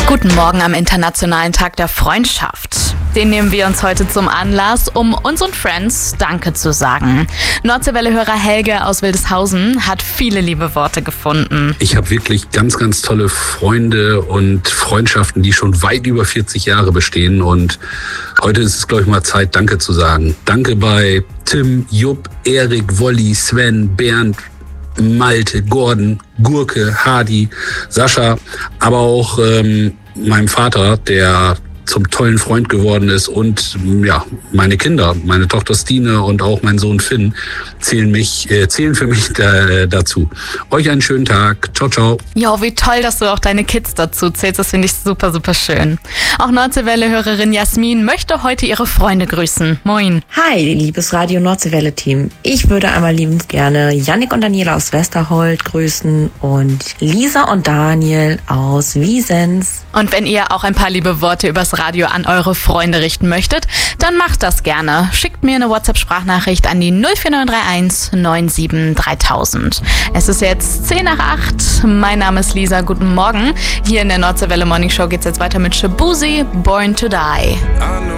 Guten Morgen am Internationalen Tag der Freundschaft. Den nehmen wir uns heute zum Anlass, um unseren Friends Danke zu sagen. Nordseewelle-Hörer Helge aus Wildeshausen hat viele liebe Worte gefunden. Ich habe wirklich ganz, ganz tolle Freunde und Freundschaften, die schon weit über 40 Jahre bestehen. Und heute ist es, glaube ich, mal Zeit, Danke zu sagen. Danke bei Tim, Jupp, Erik, Wolli, Sven, Bernd, Malte, Gordon, Gurke, Hardy, Sascha, aber auch meinem Vater, der zum tollen Freund geworden ist, und ja, meine Kinder, meine Tochter Stine und auch mein Sohn Finn zählen für mich dazu. Euch einen schönen Tag. Ciao, ciao. Jo, wie toll, dass du auch deine Kids dazu zählst. Das finde ich super, super schön. Auch Nordseewelle-Hörerin Jasmin möchte heute ihre Freunde grüßen. Moin. Hi, liebes Radio Nordseewelle-Team. Ich würde einmal liebend gerne Jannik und Daniela aus Westerhold grüßen und Lisa und Daniel aus Wiesens. Und wenn ihr auch ein paar liebe Worte übers Radio an eure Freunde richten möchtet, dann macht das gerne. Schickt mir eine WhatsApp-Sprachnachricht an die 04931 97 3000. Es ist jetzt 7:50. Mein Name ist Lisa. Guten Morgen. Hier in der Nordseewelle Morning Show geht's jetzt weiter mit Shabuzi, Born to Die.